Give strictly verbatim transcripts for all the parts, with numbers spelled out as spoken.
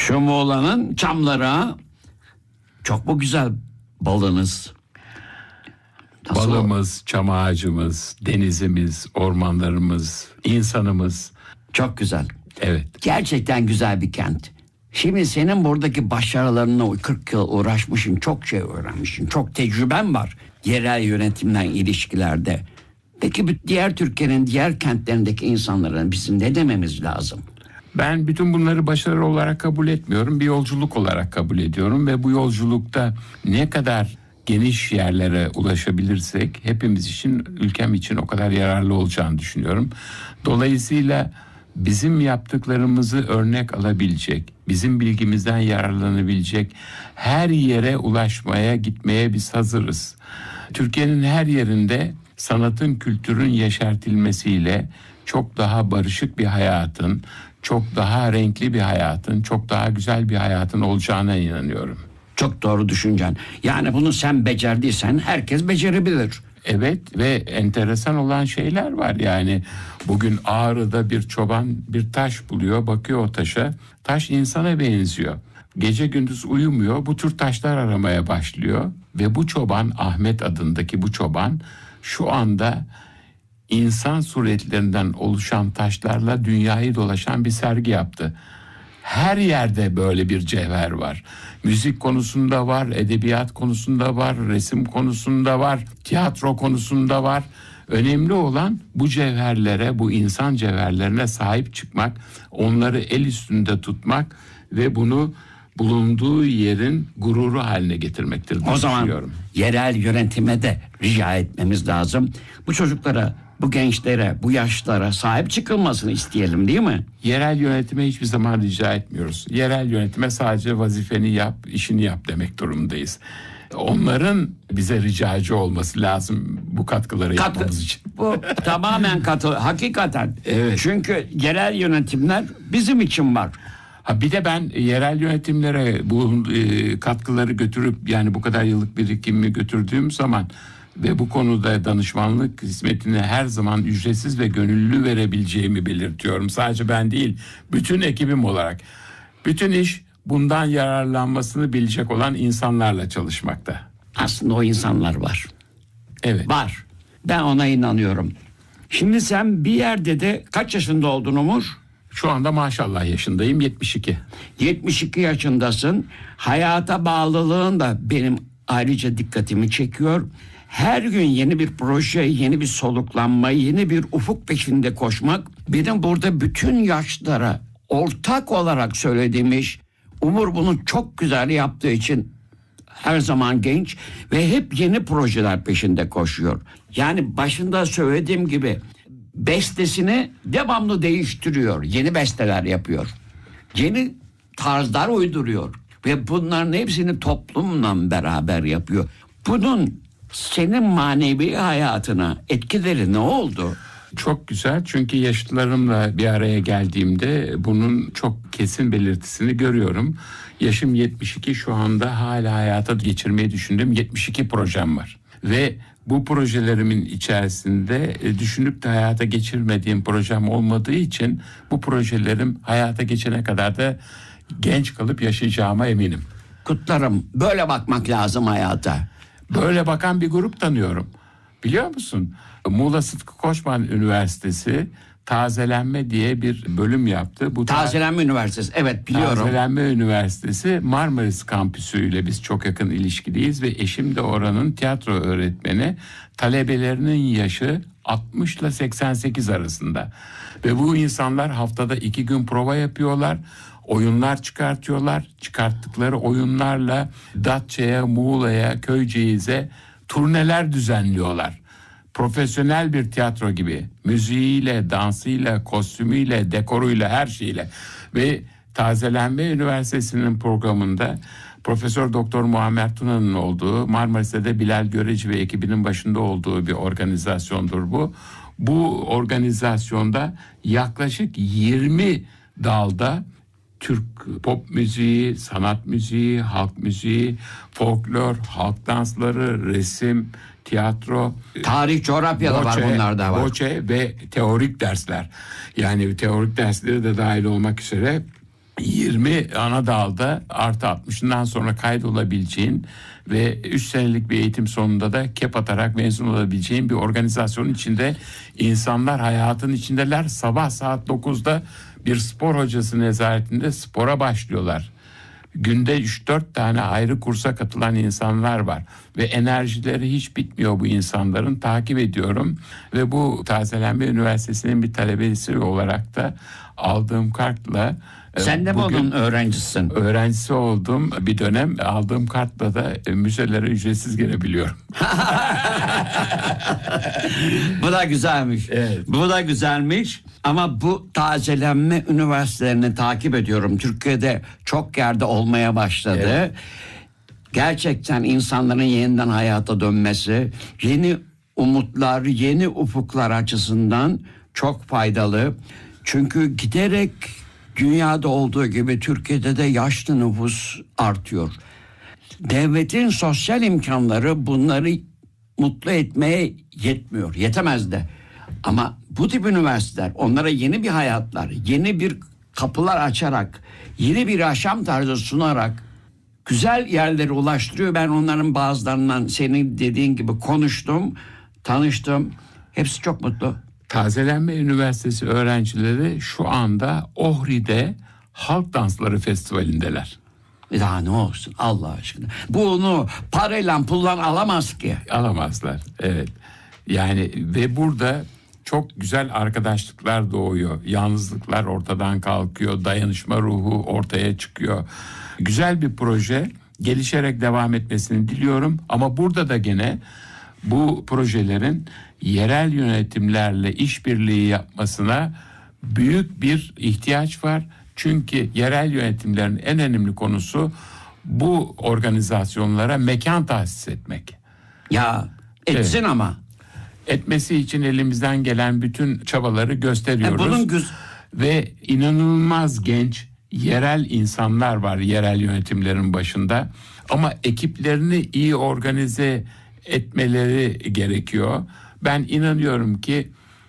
Şu Muğla'nın çamları ha? Çok mu güzel balınız? Nasıl Balımız, çam ağacımız, denizimiz, ormanlarımız, insanımız. Çok güzel. Evet. Gerçekten güzel bir kent. Şimdi senin buradaki başarılarına kırk yıl uğraşmışsın, çok şey öğrenmişsin, çok tecrüben var yerel yönetimden ilişkilerde. Peki diğer Türkiye'nin diğer kentlerindeki insanlara bizim ne dememiz lazım? Ben bütün bunları başarı olarak kabul etmiyorum. Bir yolculuk olarak kabul ediyorum ve bu yolculukta ne kadar geniş yerlere ulaşabilirsek hepimiz için, ülkem için o kadar yararlı olacağını düşünüyorum. Dolayısıyla bizim yaptıklarımızı örnek alabilecek, bizim bilgimizden yararlanabilecek her yere ulaşmaya, gitmeye biz hazırız. Türkiye'nin her yerinde sanatın, kültürün yeşertilmesiyle çok daha barışık bir hayatın, çok daha renkli bir hayatın, çok daha güzel bir hayatın olacağına inanıyorum. Çok doğru düşüncen. Yani bunu sen becerdiysen herkes becerebilir. Evet ve enteresan olan şeyler var. Yani bugün Ağrı'da bir çoban bir taş buluyor, bakıyor o taşa. Taş insana benziyor. Gece gündüz uyumuyor, bu tür taşlar aramaya başlıyor. Ve bu çoban, Ahmet adındaki bu çoban şu anda insan suretlerinden oluşan taşlarla dünyayı dolaşan bir sergi yaptı. Her yerde böyle bir cevher var. Müzik konusunda var, edebiyat konusunda var, resim konusunda var, tiyatro konusunda var. Önemli olan bu cevherlere, bu insan cevherlerine sahip çıkmak, onları el üstünde tutmak ve bunu bulunduğu yerin gururu haline getirmektir. O zaman yerel yönetime de rica etmemiz lazım. Bu çocuklara, bu gençlere, bu yaşlara sahip çıkılmasını isteyelim, değil mi? Yerel yönetime hiçbir zaman rica etmiyoruz. Yerel yönetime sadece vazifeni yap, işini yap demek durumundayız. Onların bize ricacı olması lazım bu katkıları Katkı, yapmamız için. Bu tamamen katı, hakikaten. Evet. Çünkü yerel yönetimler bizim için var. Ha bir de ben yerel yönetimlere bu e, katkıları götürüp, yani bu kadar yıllık birikimimi götürdüğüm zaman ve bu konuda danışmanlık hizmetini her zaman ücretsiz ve gönüllü verebileceğimi belirtiyorum. Sadece ben değil, bütün ekibim olarak. Bütün iş bundan yararlanmasını bilecek olan insanlarla çalışmakta. Aslında o insanlar var. Evet. Var. Ben ona inanıyorum. Şimdi sen bir yerde de kaç yaşında oldun Umur? Şu anda maşallah yaşındayım, yetmiş iki. yetmiş iki yaşındasın. Hayata bağlılığın da benim ayrıca dikkatimi çekiyor. Her gün yeni bir proje, yeni bir soluklanma, yeni bir ufuk peşinde koşmak. Benim burada bütün yaşlara ortak olarak söylediğim iş, Umur bunu çok güzel yaptığı için her zaman genç ve hep yeni projeler peşinde koşuyor. Yani başında söylediğim gibi bestesini devamlı değiştiriyor. Yeni besteler yapıyor. Yeni tarzlar uyduruyor. Ve bunların hepsini toplumla beraber yapıyor. Bunun senin manevi hayatına etkileri ne oldu? Çok güzel, çünkü yaşıtlarımla bir araya geldiğimde bunun çok kesin belirtisini görüyorum. Yaşım yetmiş iki, şu anda hala hayata geçirmeyi düşündüğüm yetmiş iki projem var. Ve bu projelerimin içerisinde düşünüp de hayata geçirmediğim projem olmadığı için bu projelerim hayata geçene kadar da genç kalıp yaşayacağıma eminim. Kutlarım. Böyle bakmak lazım hayata. Böyle bakan bir grup tanıyorum. Biliyor musun? Muğla Sıtkı Koçman Üniversitesi Tazelenme diye bir bölüm yaptı. Bu Tazelenme Üniversitesi, evet biliyorum. Tazelenme Üniversitesi Marmaris kampüsüyle biz çok yakın ilişkiliyiz ve eşim de oranın tiyatro öğretmeni. Talebelerinin yaşı altmış ile seksen sekiz arasında. Ve bu insanlar haftada iki gün prova yapıyorlar. Oyunlar çıkartıyorlar. Çıkarttıkları oyunlarla Datça'ya, Muğla'ya, Köyceğiz'e turneler düzenliyorlar. Profesyonel bir tiyatro gibi, müziğiyle, dansıyla, kostümüyle, dekoruyla, her şeyle. Ve Tazelenme Üniversitesi'nin programında Profesör Doktor Muammer Tuna'nın olduğu, Marmaris'te de Bilal Göreci ve ekibinin başında olduğu bir organizasyondur bu. Bu organizasyonda yaklaşık yirmi dalda Türk pop müziği, sanat müziği, halk müziği, folklor, halk dansları, resim, tiyatro, tarih, coğrafya da var, bunlar da var. Boçe ve teorik dersler. Yani teorik dersleri de dahil olmak üzere yirmi ana dalda artı altmışından sonra kaydolabileceğin ve üç senelik bir eğitim sonunda da kep atarak mezun olabileceğin bir organizasyonun içinde insanlar hayatın içindeler. Sabah saat dokuzda bir spor hocası nezaretinde spora başlıyorlar. Günde üç dört tane ayrı kursa katılan insanlar var ve enerjileri hiç bitmiyor bu insanların. Takip ediyorum ve bu Tazelenme Üniversitesi'nin bir talebesi olarak da aldığım kartla Sen de mi bugün onun öğrencisin? öğrencisi oldum bir dönem, aldığım kartla da müzelere ücretsiz girebiliyorum. Bu da güzelmiş. Evet. Bu da güzelmiş. Ama bu tazelenme üniversitelerini takip ediyorum. Türkiye'de çok yerde olmaya başladı. Evet. Gerçekten insanların yeniden hayata dönmesi, yeni umutlar, yeni ufuklar açısından çok faydalı. Çünkü giderek dünyada olduğu gibi Türkiye'de de yaşlı nüfus artıyor. Devletin sosyal imkanları bunları mutlu etmeye yetmiyor, yetemez de. Ama bu tip üniversiteler onlara yeni bir hayatlar, yeni bir kapılar açarak, yeni bir yaşam tarzı sunarak güzel yerlere ulaştırıyor. Ben onların bazılarından senin dediğin gibi konuştum, tanıştım. Hepsi çok mutlu. Tazelenme Üniversitesi öğrencileri şu anda Ohri'de Halk Dansları Festivali'ndeler. Daha ne olsun Allah aşkına. Bunu parayla pulla alamaz ki. Alamazlar. Evet. Yani ve burada çok güzel arkadaşlıklar doğuyor. Yalnızlıklar ortadan kalkıyor. Dayanışma ruhu ortaya çıkıyor. Güzel bir proje. Gelişerek devam etmesini diliyorum. Ama burada da gene bu projelerin yerel yönetimlerle işbirliği yapmasına büyük bir ihtiyaç var. Çünkü yerel yönetimlerin en önemli konusu bu organizasyonlara mekan tahsis etmek. Ya etsin Evet. ama. Etmesi için elimizden gelen bütün çabaları gösteriyoruz. E bunun güz- Ve inanılmaz genç yerel insanlar var yerel yönetimlerin başında. Ama ekiplerini iyi organize etmeleri gerekiyor. Ben inanıyorum ki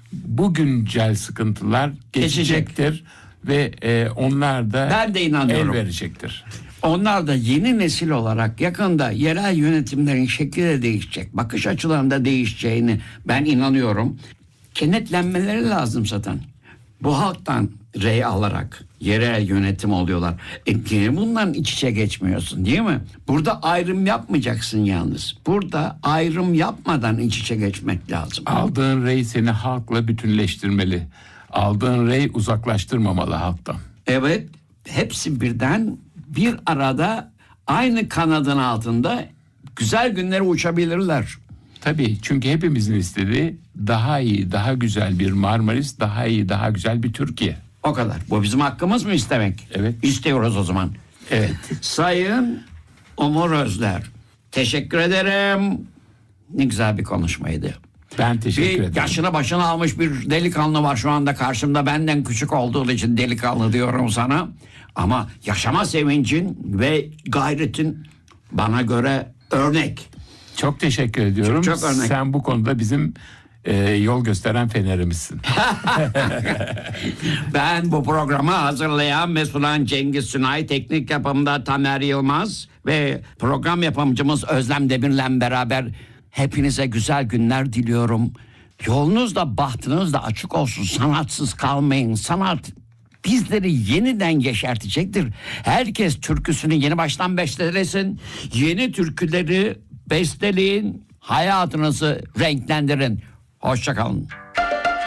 bu güncel sıkıntılar geçecektir ve e, onlar da Ben de inanıyorum. el verecektir. Onlar da yeni nesil olarak yakında yerel yönetimlerin şekli de değişecek. Bakış açılarında değişeceğini ben inanıyorum. Kenetlenmeleri lazım zaten. Bu halktan rey alarak yerel yönetim oluyorlar. E niye bundan iç içe geçmiyorsun değil mi? Burada ayrım yapmayacaksın yalnız. Burada ayrım yapmadan iç içe geçmek lazım. Aldığın rey seni halkla bütünleştirmeli. Aldığın rey uzaklaştırmamalı halktan. Evet, hepsi birden bir arada aynı kanadın altında güzel günlere uçabilirler. Tabii, çünkü hepimizin istediği daha iyi, daha güzel bir Marmaris, daha iyi, daha güzel bir Türkiye. O kadar. Bu bizim hakkımız mı istemek? Evet. İstiyoruz o zaman. Evet. Sayın Umur Özler, teşekkür ederim. Ne güzel bir konuşmaydı. Ben teşekkür Bir ederim. yaşına başına almış bir delikanlı var şu anda karşımda. Benden küçük olduğu için delikanlı diyorum sana. Ama yaşama sevincin ve gayretin bana göre örnek. Çok teşekkür ediyorum. Çok- çok örnek. Sen bu konuda bizim e, yol gösteren fenerimizsin. Ben bu programı hazırlayan ve sunan Cengiz Sunay, teknik yapımda Tamer Yılmaz ve program yapımcımız Özlem Demir'le beraber hepinize güzel günler diliyorum. Yolunuz da bahtınız da açık olsun. Sanatsız kalmayın. Sanat bizleri yeniden yeşertecektir. Herkes türküsünü yeni baştan bestelesin. Yeni türküleri besteleyin. Hayatınızı renklendirin. Hoşça kalın.